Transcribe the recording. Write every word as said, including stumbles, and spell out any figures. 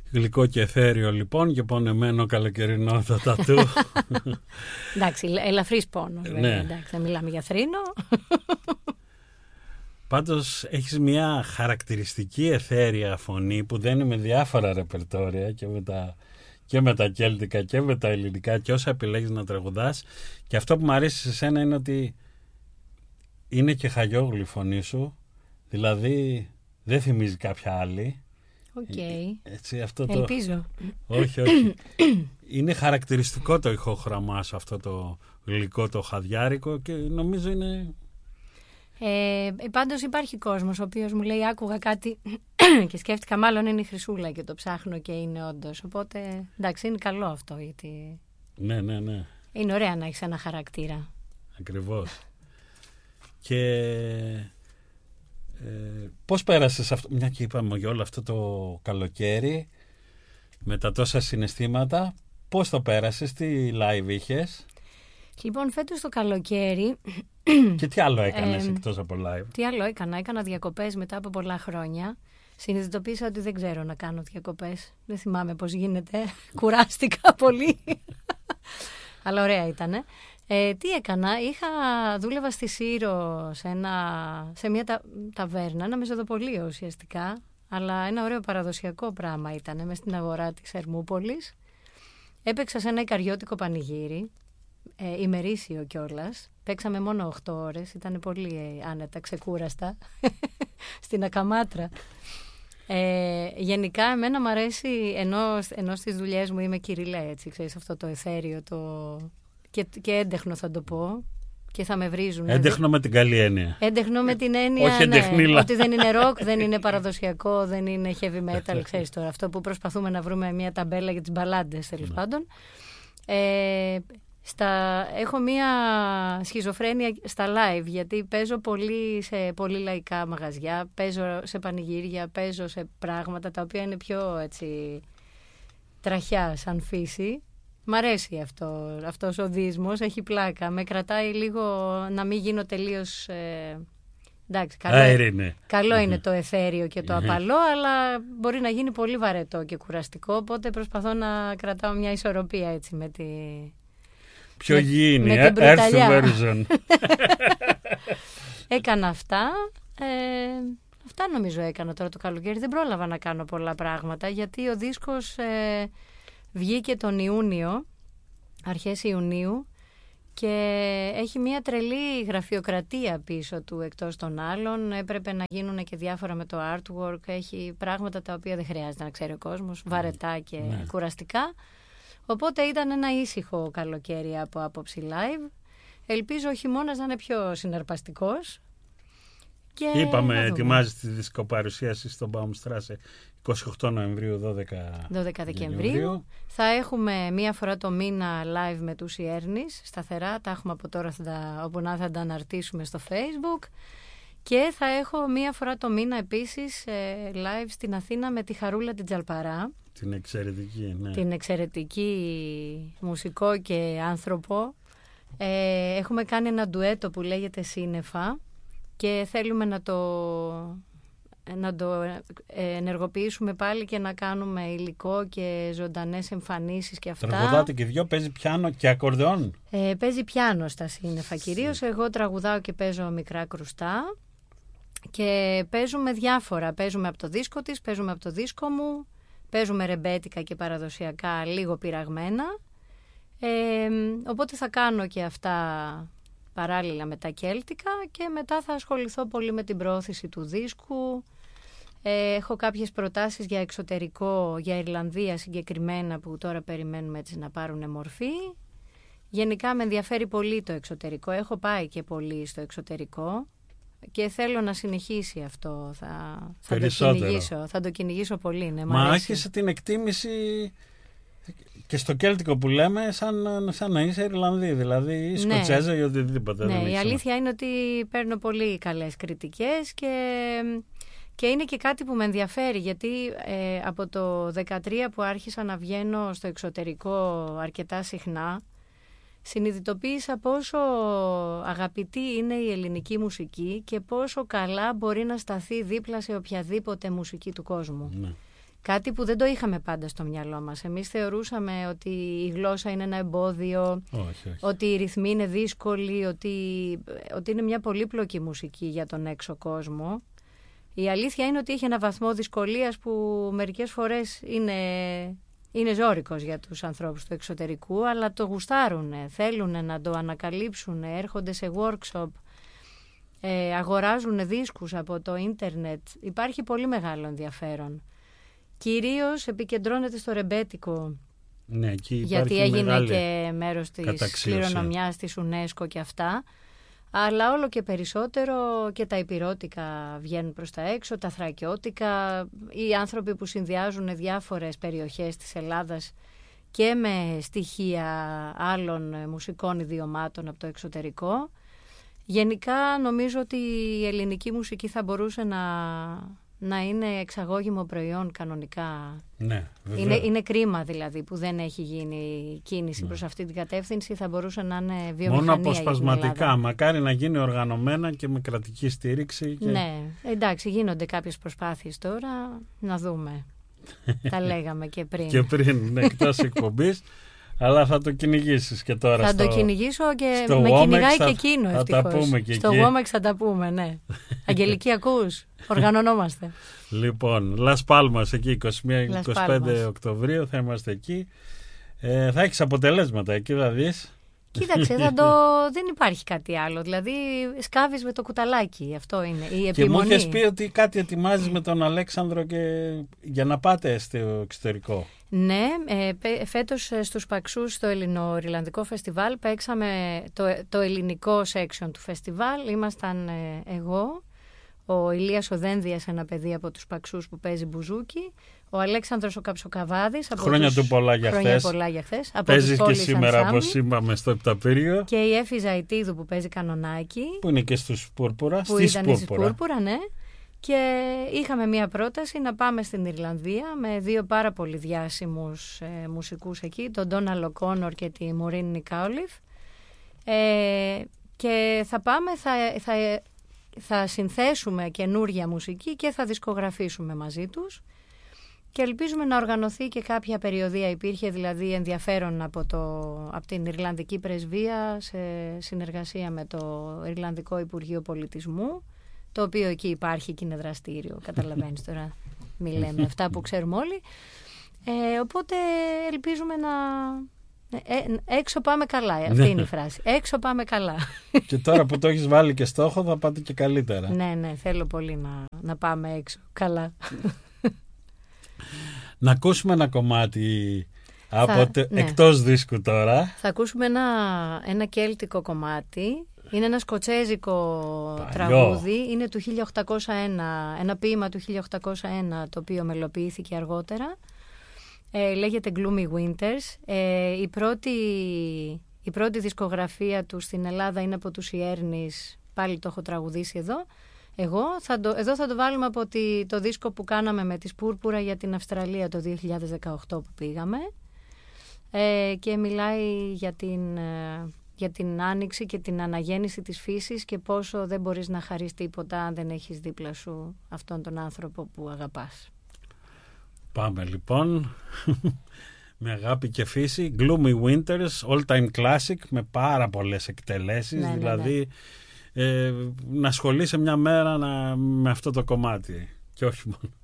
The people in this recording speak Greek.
Γλυκό και εθέριο λοιπόν και πονεμένο καλοκαιρινό το τατού. Εντάξει, ελαφρύς πόνος. Ναι. Εντάξει, δεν μιλάμε για θρήνο. Πάντως έχεις μια χαρακτηριστική εθέρια φωνή που δένει με διάφορα ρεπερτόρια και με τα, και με τα κέλτικα και με τα ελληνικά και όσα επιλέγεις να τραγουδάς. Και αυτό που μου αρέσει σε σένα είναι ότι είναι και χαγιόγλη η φωνή σου. Δηλαδή δεν θυμίζει κάποια άλλη. Okay. Έτσι, αυτό το... Ελπίζω. Όχι, όχι. Είναι χαρακτηριστικό το ηχόχραμά σου αυτό το γλυκό, το χαδιάρικο και νομίζω είναι... Ε, πάντως υπάρχει κόσμος ο οποίος μου λέει άκουγα κάτι και σκέφτηκα μάλλον είναι η Χρυσούλα και το ψάχνω και είναι όντως. Οπότε εντάξει είναι καλό αυτό γιατί ναι, ναι, ναι. Είναι ωραία να έχεις ένα χαρακτήρα. Ακριβώς. Και ε, πώς πέρασες αυτό, μια και είπαμε για όλο αυτό το καλοκαίρι με τα τόσα συναισθήματα, πώς το πέρασες, τι live είχες? Λοιπόν, φέτος το καλοκαίρι... Και τι άλλο έκανες ε, εκτός από live? Τι άλλο έκανα, έκανα διακοπές μετά από πολλά χρόνια. Συνειδητοποίησα ότι δεν ξέρω να κάνω διακοπές. Δεν θυμάμαι πώς γίνεται. Κουράστηκα πολύ. Αλλά ωραία ήτανε. Ε, τι έκανα, είχα, δούλευα στη Σύρο σε, ένα, σε μια τα, ταβέρνα, ένα μεσοδοπολείο ουσιαστικά. Αλλά ένα ωραίο παραδοσιακό πράγμα ήταν μες στην αγορά της Ερμούπολης. Έπαιξα σε ένα ικαριώτικο πανηγύρι. Ε, ημερήσιο κιόλας. Παίξαμε μόνο οκτώ ώρες. Ήταν πολύ ε, άνετα, ξεκούραστα. Στην Ακαμάτρα. Ε, γενικά, εμένα μου αρέσει, ενώ, ενώ στις δουλειές μου είμαι κυριλέ, έτσι, ξέρεις, αυτό το εθέριο, το... Και, και έντεχνο θα το πω. Και θα με βρίζουν. Έντεχνο με την καλή έννοια. Έντεχνο με την έννοια, όχι ναι, ότι δεν είναι ροκ, δεν είναι παραδοσιακό, δεν είναι heavy metal, ξέρεις τώρα. Αυτό που προσπαθούμε να βρούμε μια ταμπέλα για τις μπαλάντες, τέλος πάντων. Ε, Στα, έχω μία σχιζοφρένεια στα live γιατί παίζω πολύ σε πολύ λαϊκά μαγαζιά, παίζω σε πανηγύρια, παίζω σε πράγματα τα οποία είναι πιο έτσι τραχιά σαν φύση. Μ' αρέσει αυτό, αυτός ο δίσμος, έχει πλάκα, με κρατάει λίγο να μην γίνω τελείως... Ε, εντάξει, καλό, Αερίνε. καλό είναι το εθέριο και το απαλό, αλλά μπορεί να γίνει πολύ βαρετό και κουραστικό, οπότε προσπαθώ να κρατάω μια ισορροπία έτσι με τη... Πιο γήινη, ε, earth version. Έκανα αυτά. Ε, αυτά νομίζω έκανα τώρα το καλοκαίρι. Δεν πρόλαβα να κάνω πολλά πράγματα γιατί ο δίσκος ε, βγήκε τον Ιούνιο, αρχές Ιουνίου και έχει μια τρελή γραφειοκρατία πίσω του εκτός των άλλων. Έπρεπε να γίνουν και διάφορα με το artwork. Έχει πράγματα τα οποία δεν χρειάζεται να ξέρει ο κόσμος, βαρετά και ναι. κουραστικά. Οπότε ήταν ένα ήσυχο καλοκαίρι από άποψη live. Ελπίζω ο χειμώνας να είναι πιο συναρπαστικός. Και είπαμε, ετοιμάζει τη δισκοπαρουσίαση στο Baumstrasse εικοστή ογδόη Νοεμβρίου, δώδεκα, δώδεκα Δεκεμβρίου. Θα έχουμε μία φορά το μήνα live με τους Ιέρνης, σταθερά. Τα έχουμε από τώρα, θα τα, όπου να θα τα αναρτήσουμε στο Facebook. Και θα έχω μία φορά το μήνα επίσης live στην Αθήνα με τη Χαρούλα την Τζαλπαρά. Την εξαιρετική, ναι. Την εξαιρετική μουσικό και άνθρωπο. Ε, έχουμε κάνει ένα ντουέτο που λέγεται Σύννεφα και θέλουμε να το, να το ενεργοποιήσουμε πάλι και να κάνουμε υλικό και ζωντανές εμφανίσεις και αυτά. Τραγουδάτε και δυο, παίζει πιάνο και ακορδεόν. Ε, παίζει πιάνο στα Σύννεφα κυρίως. Εγώ τραγουδάω και παίζω μικρά κρουστά. Και παίζουμε διάφορα. Παίζουμε από το δίσκο της, παίζουμε από το δίσκο μου. Παίζουμε ρεμπέτικα και παραδοσιακά, λίγο πειραγμένα. Ε, οπότε θα κάνω και αυτά παράλληλα με τα κέλτικα και μετά θα ασχοληθώ πολύ με την προώθηση του δίσκου. Ε, έχω κάποιες προτάσεις για εξωτερικό, για Ιρλανδία συγκεκριμένα που τώρα περιμένουμε έτσι να πάρουν μορφή. Γενικά με ενδιαφέρει πολύ το εξωτερικό. Έχω πάει και πολύ στο εξωτερικό. Και θέλω να συνεχίσει αυτό. Θα, θα, το, κυνηγήσω, θα το κυνηγήσω πολύ. Ναι, μα άρχισε την εκτίμηση και στο κέλτικο που λέμε σαν, σαν να είσαι Ιρλανδί, δηλαδή ή Σκοτσέζα ή οτιδήποτε. Ναι, δεν η ήξερα. αλήθεια είναι ότι παίρνω πολύ καλές κριτικές και, και είναι και κάτι που με ενδιαφέρει γιατί ε, από το δεκατρία που άρχισα να βγαίνω στο εξωτερικό αρκετά συχνά, συνειδητοποίησα πόσο αγαπητή είναι η ελληνική μουσική και πόσο καλά μπορεί να σταθεί δίπλα σε οποιαδήποτε μουσική του κόσμου. Ναι. Κάτι που δεν το είχαμε πάντα στο μυαλό μας. Εμείς θεωρούσαμε ότι η γλώσσα είναι ένα εμπόδιο, όχι, όχι. ότι οι ρυθμοί είναι δύσκολοι, ότι, ότι είναι μια πολύπλοκη μουσική για τον έξω κόσμο. Η αλήθεια είναι ότι έχει ένα βαθμό δυσκολίας που μερικές φορές είναι, είναι ζώρικος για τους ανθρώπους του εξωτερικού, αλλά το γουστάρουν, θέλουν να το ανακαλύψουν, έρχονται σε workshop, ε, αγοράζουν δίσκους από το ίντερνετ. Υπάρχει πολύ μεγάλο ενδιαφέρον. Κυρίως επικεντρώνεται στο ρεμπέτικο, ναι, γιατί έγινε και μέρος της κληρονομιάς της UNESCO και αυτά. Αλλά όλο και περισσότερο και τα ηπειρώτικα βγαίνουν προς τα έξω, τα θρακιώτικα, οι άνθρωποι που συνδυάζουν διάφορες περιοχές της Ελλάδας και με στοιχεία άλλων μουσικών ιδιωμάτων από το εξωτερικό. Γενικά νομίζω ότι η ελληνική μουσική θα μπορούσε να, να είναι εξαγώγημο προϊόν κανονικά. Ναι, είναι, είναι κρίμα δηλαδή που δεν έχει γίνει κίνηση ναι. προς αυτή την κατεύθυνση. Θα μπορούσε να είναι βιομηχανία. Μόνο αποσπασματικά. Μακάρι να γίνει οργανωμένα και με κρατική στήριξη. Και... Ναι, εντάξει, γίνονται κάποιες προσπάθειες τώρα. Να δούμε. Τα λέγαμε και πριν. Και πριν, ναι, εκτός εκπομπής. Αλλά θα το κυνηγήσεις και τώρα. Θα στο, το κυνηγήσω και με κυνηγάει θα, και εκείνο ευτυχώς. Θα τα πούμε και στο Womex θα τα πούμε, ναι. Αγγελική, ακούς? Οργανωνόμαστε. Λοιπόν, Λας Πάλμας εκεί, είκοσι μία είκοσι πέντε Οκτωβρίου θα είμαστε εκεί. Ε, θα έχεις αποτελέσματα εκεί, θα δεις. Κοίταξε, θα το... δεν υπάρχει κάτι άλλο. Δηλαδή, σκάβεις με το κουταλάκι. Αυτό είναι η επιμονή. Και μου είχες πει ότι κάτι ετοιμάζεις με τον Αλέξανδρο και... για να πάτε στο εξωτερικό. Ναι, ε, φέτος στους Παξούς στο Ελληνο-Ιρλανδικό Φεστιβάλ παίξαμε το, το ελληνικό section του φεστιβάλ. Ήμασταν ε, εγώ, ο Ηλίας ο Δένδιας, ένα παιδί από τους Παξούς που παίζει μπουζούκι, ο Αλέξανδρος ο Καψοκαβάδης. Από χρόνια τους... του πολλά για χθες. Πολλά για χθες. Παίζεις και σήμερα όπως είπαμε στο Επταπύριο. Και η Έφη Ζαϊτίδου που παίζει κανονάκι. Που είναι και στους Πούρπουρα. Που στις ήταν Πούρπουρα. Στις Πούρπουρα, ναι. Και είχαμε μία πρόταση να πάμε στην Ιρλανδία με δύο πάρα πολύ διάσημους ε, μουσικούς εκεί, τον Ντόναλντ O'Connor και τη Μωρίν Νικάολιφ. Ε, και θα πάμε, θα, θα, θα συνθέσουμε καινούρια μουσική και θα δισκογραφήσουμε μαζί τους. Και ελπίζουμε να οργανωθεί και κάποια περιοδεία. Υπήρχε δηλαδή ενδιαφέρον από, το, από την Ιρλανδική Πρεσβεία σε συνεργασία με το Ιρλανδικό Υπουργείο Πολιτισμού, το οποίο εκεί υπάρχει και είναι δραστήριο, καταλαβαίνεις τώρα, μη λέμε αυτά που ξέρουμε όλοι. Ε, οπότε ελπίζουμε να... Ε, έξω πάμε καλά, αυτή είναι η φράση. Έξω πάμε καλά. Και τώρα που το έχεις βάλει και στόχο θα πάτε και καλύτερα. Ναι, ναι, θέλω πολύ να, να πάμε έξω, καλά. Να ακούσουμε ένα κομμάτι από θα, τε, ναι. εκτός δίσκου τώρα. Θα ακούσουμε ένα, ένα κέλτικο κομμάτι. Είναι ένα σκοτσέζικο Παλιό. τραγούδι. Είναι του χίλια οκτακόσια ένα, ένα ποίημα του χίλια οκτακόσια ένα, το οποίο μελοποιήθηκε αργότερα. Ε, λέγεται Gloomy Winters. Ε, η, πρώτη, η πρώτη δισκογραφία του στην Ελλάδα είναι από τους Ιέρνης. Πάλι το έχω τραγουδήσει εδώ. Εγώ θα το, εδώ θα το βάλουμε από τη, το δίσκο που κάναμε με τις Πούρπουρα για την Αυστραλία το δύο χιλιάδες δεκαοκτώ που πήγαμε. Ε, και μιλάει για την, ε, για την άνοιξη και την αναγέννηση της φύσης και πόσο δεν μπορείς να χαρείς τίποτα αν δεν έχεις δίπλα σου αυτόν τον άνθρωπο που αγαπάς. Πάμε λοιπόν με αγάπη και φύση. Gloomy Winters, all time classic, με πάρα πολλές εκτελέσεις. Ναι, δηλαδή ναι, ναι. Ε, να ασχολείσαι μια μέρα να, με αυτό το κομμάτι και όχι μόνο.